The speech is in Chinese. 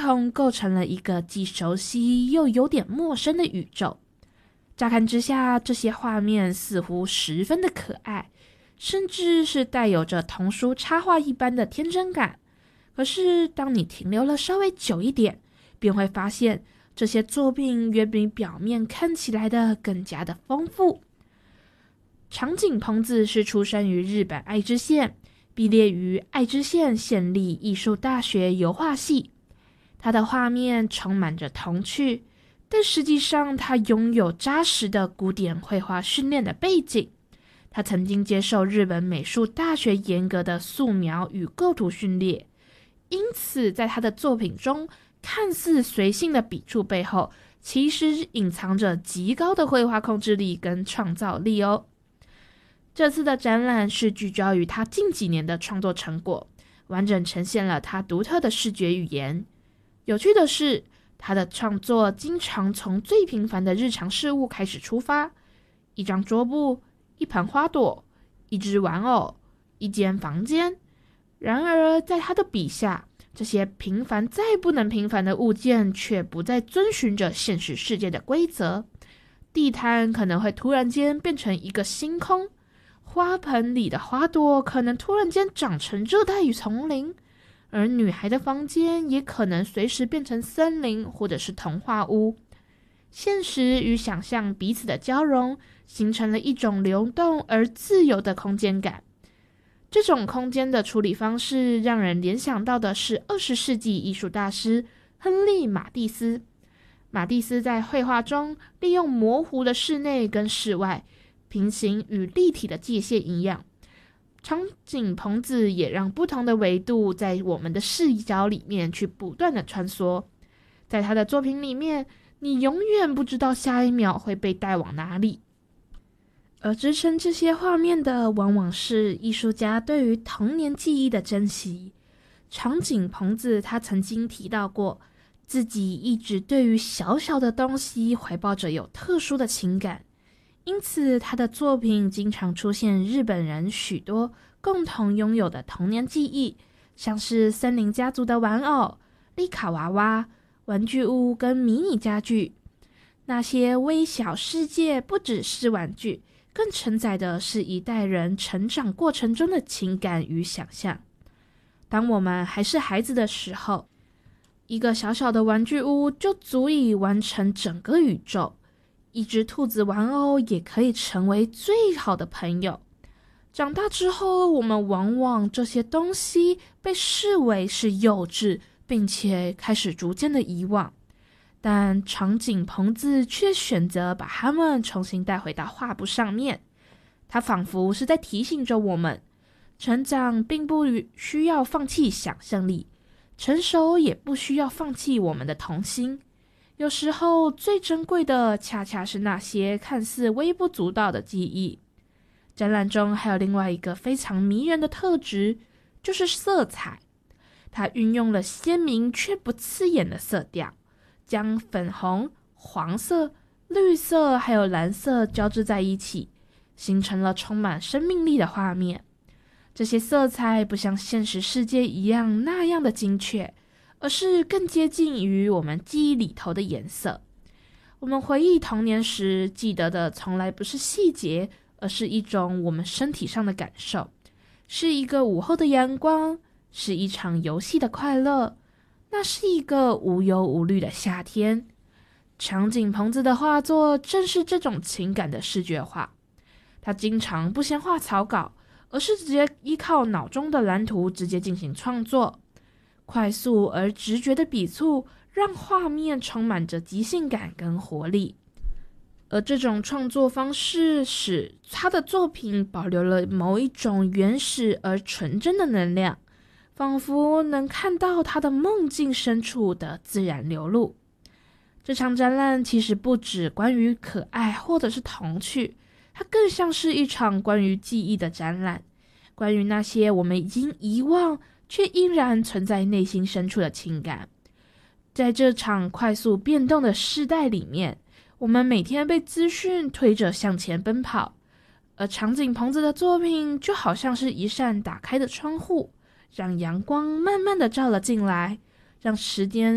同构成了一个既熟悉又有点陌生的宇宙。乍看之下，这些画面似乎十分的可爱，甚至是带有着童书插画一般的天真感。可是当你停留了稍微久一点，便会发现这些作品远比表面看起来的更加的丰富。长井朋子是出生于日本爱知县，毕业于爱知县县立艺术大学油画系。他的画面充满着童趣，但实际上他拥有扎实的古典绘画训练的背景。他曾经接受日本美术大学严格的素描与构图训练，因此在他的作品中，看似随性的笔触背后，其实隐藏着极高的绘画控制力跟创造力哦。这次的展览是聚焦于他近几年的创作成果，完整呈现了他独特的视觉语言。有趣的是，他的创作经常从最平凡的日常事物开始出发，一张桌布，一盆花朵，一只玩偶，一间房间。然而在他的笔下，这些平凡再不能平凡的物件却不再遵循着现实世界的规则。地毯可能会突然间变成一个星空，花盆里的花朵可能突然间长成热带雨丛林，而女孩的房间也可能随时变成森林或者是童话屋。现实与想象彼此的交融，形成了一种流动而自由的空间感。这种空间的处理方式让人联想到的是20世纪艺术大师亨利·马蒂斯。马蒂斯在绘画中利用模糊的室内跟室外、平行与立体的界限一样，长井朋子也让不同的维度在我们的视角里面去不断的穿梭。在他的作品里面，你永远不知道下一秒会被带往哪里。而支撑这些画面的，往往是艺术家对于童年记忆的珍惜。长井朋子他曾经提到过，自己一直对于小小的东西怀抱着有特殊的情感，因此他的作品经常出现日本人许多共同拥有的童年记忆，像是森林家族的玩偶、丽卡娃娃、玩具屋跟迷你家具。那些微小世界不只是玩具，更承载的是一代人成长过程中的情感与想象。当我们还是孩子的时候，一个小小的玩具屋就足以完成整个宇宙，一只兔子玩偶也可以成为最好的朋友。长大之后，我们往往这些东西被视为是幼稚，并且开始逐渐的遗忘。但长井朋子却选择把它们重新带回到画布上面。他仿佛是在提醒着我们，成长并不需要放弃想象力，成熟也不需要放弃我们的童心。有时候最珍贵的恰恰是那些看似微不足道的记忆。展览中还有另外一个非常迷人的特质，就是色彩。它运用了鲜明却不刺眼的色调，将粉红、黄色、绿色还有蓝色交织在一起，形成了充满生命力的画面。这些色彩不像现实世界一样那样的精确，而是更接近于我们记忆里头的颜色。我们回忆童年时，记得的从来不是细节，而是一种我们身体上的感受，是一个午后的阳光，是一场游戏的快乐，那是一个无忧无虑的夏天。长井朋子的画作正是这种情感的视觉化。他经常不先画草稿，而是直接依靠脑中的蓝图直接进行创作。快速而直觉的笔触让画面充满着即兴感跟活力，而这种创作方式使他的作品保留了某一种原始而纯真的能量，仿佛能看到他的梦境深处的自然流露。这场展览其实不只关于可爱或者是童趣，它更像是一场关于记忆的展览，关于那些我们已经遗忘却依然存在内心深处的情感。在这场快速变动的世代里面，我们每天被资讯推着向前奔跑，而长井朋子的作品就好像是一扇打开的窗户，让阳光慢慢的照了进来，让时间